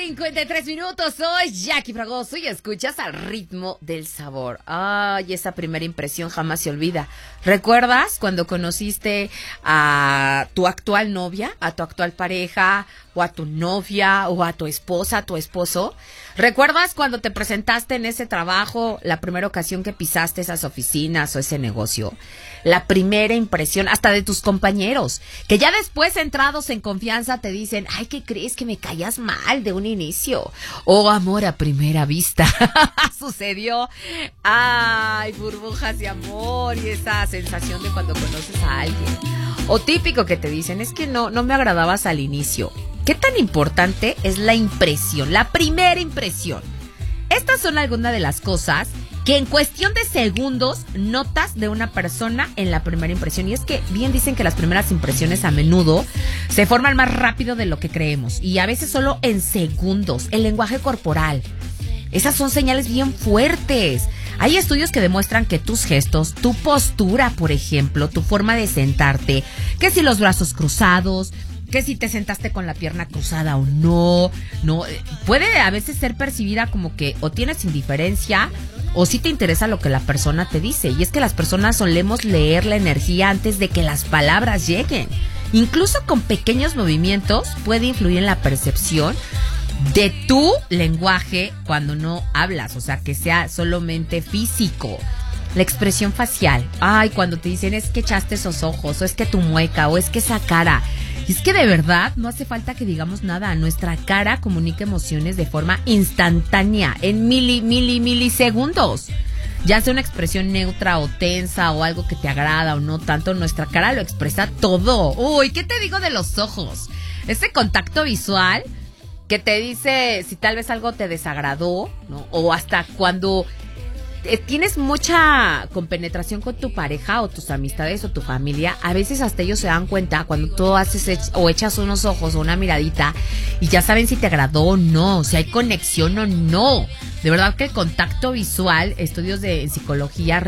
53 minutos, soy Jackie Fragoso y escuchas Al Ritmo del Sabor. Ay, esa primera impresión jamás se olvida. ¿Recuerdas cuando conociste a tu actual novia, a tu actual pareja, o a tu novia, o a tu esposa, a tu esposo? ¿Recuerdas cuando te presentaste en ese trabajo, la primera ocasión que pisaste esas oficinas o ese negocio? La primera impresión, hasta de tus compañeros, que ya después, entrados en confianza, te dicen, ay, ¿qué crees? Que me caías mal de un inicio. Oh, amor a primera vista. Sucedió. Ay, burbujas de amor y esa sensación de cuando conoces a alguien. O típico que te dicen, es que no me agradabas al inicio. ¿Qué tan importante es la impresión, la primera impresión? Estas son algunas de las cosas que en cuestión de segundos notas de una persona en la primera impresión. Y es que bien dicen que las primeras impresiones a menudo se forman más rápido de lo que creemos. Y a veces solo en segundos. El lenguaje corporal. Esas son señales bien fuertes. Hay estudios que demuestran que tus gestos, tu postura, por ejemplo, tu forma de sentarte, que si los brazos cruzados, que si te sentaste con la pierna cruzada o no, puede a veces ser percibida como que o tienes indiferencia o si te interesa lo que la persona te dice. Y es que las personas solemos leer la energía antes de que las palabras lleguen. Incluso con pequeños movimientos puede influir en la percepción de tu lenguaje cuando no hablas, o sea, que sea solamente físico. La expresión facial, ay, cuando te dicen es que echaste esos ojos, o es que tu mueca, o es que esa cara. Y es que de verdad no hace falta que digamos nada. Nuestra cara comunica emociones de forma instantánea, en milisegundos. Ya sea una expresión neutra o tensa o algo que te agrada o no tanto, nuestra cara lo expresa todo. Uy, ¿qué te digo de los ojos? Ese contacto visual que te dice si tal vez algo te desagradó, ¿no? O hasta cuando tienes mucha compenetración con tu pareja o tus amistades o tu familia, a veces hasta ellos se dan cuenta cuando tú haces o echas unos ojos o una miradita y ya saben si te agradó o no, si hay conexión o no. De verdad que el contacto visual, estudios en psicología